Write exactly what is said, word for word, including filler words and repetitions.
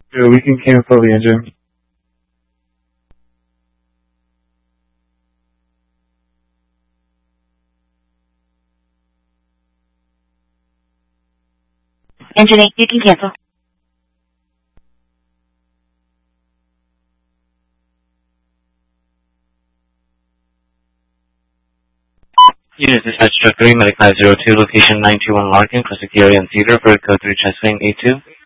So we can cancel the engine. Engine eight, you can cancel. Unit dispatch truck three, Medic five zero two, location nine two one Larkin, Costa Cary and Cedar, for code three, transferring A two.